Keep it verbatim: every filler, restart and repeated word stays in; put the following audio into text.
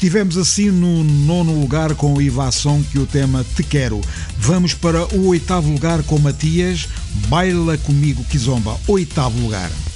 Estivemos assim no nono lugar com o Iva Song e o tema Te Quero. Vamos para o oitavo lugar com Matias, Baila Comigo Kizomba, oitavo lugar.